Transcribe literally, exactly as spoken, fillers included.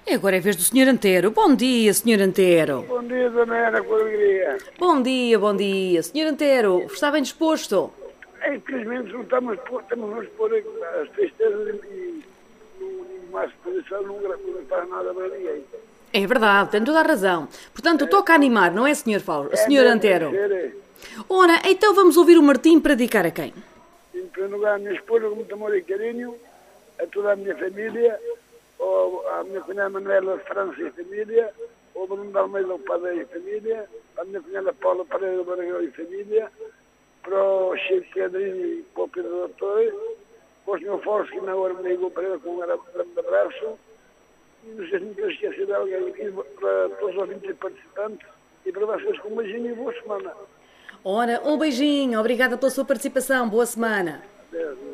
E agora é vez do senhor Antero. Bom dia, senhor Antero. Bom dia, dona Ana, com alegria. Bom dia, bom dia. senhor Antero, está bem disposto? É, infelizmente não estamos, estamos a expor as tristezas e uma exposição não, não faz nada para ninguém. É verdade, tem toda a razão. Portanto, toca animar, não é, senhor Paulo? É senhor mesmo, Antero? é ser, Ora, então vamos ouvir o Martim para dedicar a quem? Em primeiro lugar, a minha esposa, com muito amor e carinho, a toda a minha família, a minha cunhada Manuela França e família, o Bruno de Almeida, o padre e família, a minha cunhada Paula Pereira Baragão e família, para o Chico Pedrinho e para o Pedro Doutor, para o senhor Force, que na hora me ligou para ele com um grande abraço, e não sei se me quero esquecer de alguém, e para todos os ouvintes e participantes, e para vocês com um beijinho e boa semana. Ora, um beijinho, obrigada pela sua participação, boa semana. Deus.